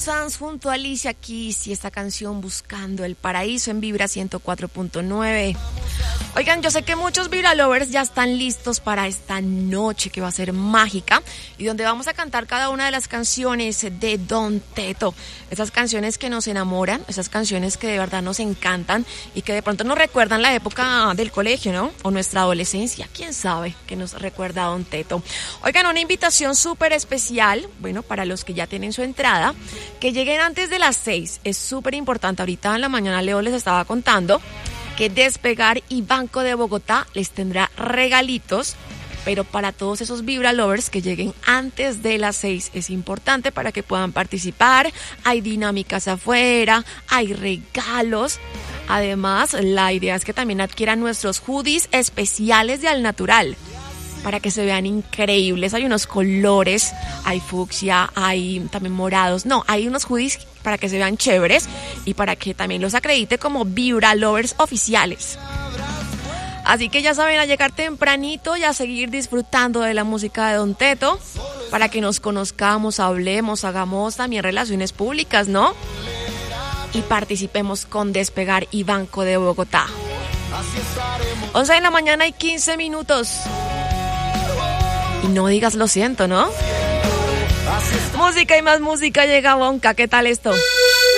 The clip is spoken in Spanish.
Sanz junto a Alicia Keys y esta canción Buscando el Paraíso en Vibra 104.9. Oigan, yo sé que muchos Vibra Lovers ya están listos para esta noche que va a ser mágica y donde vamos a cantar cada una de las canciones de Don Teto. Esas canciones que nos enamoran, esas canciones que de verdad nos encantan y que de pronto nos recuerdan la época del colegio, ¿no? O nuestra adolescencia. ¿Quién sabe que nos recuerda a Don Teto? Oigan, una invitación súper especial, bueno, para los que ya tienen su entrada, que lleguen antes de las 6. Es súper importante. Ahorita en la mañana Leo les estaba contando que Despegar y Banco de Bogotá les tendrá regalitos, pero para todos esos Vibra Lovers que lleguen antes de las 6 es importante para que puedan participar. Hay dinámicas afuera, hay regalos. Además, la idea es que también adquieran nuestros hoodies especiales de Al Natural para que se vean increíbles. Hay unos colores, hay fucsia, hay también morados. No, hay unos hoodies para que se vean chéveres y para que también los acredite como Vibra Lovers oficiales. Así que ya saben, a llegar tempranito y a seguir disfrutando de la música de Don Teto para que nos conozcamos, hablemos, hagamos también relaciones públicas, ¿no? Y participemos con Despegar y Banco de Bogotá. 11 de la mañana y 15 minutos. Y no digas lo siento, ¿no? Música y más música, llega Bonca. ¿Qué tal esto?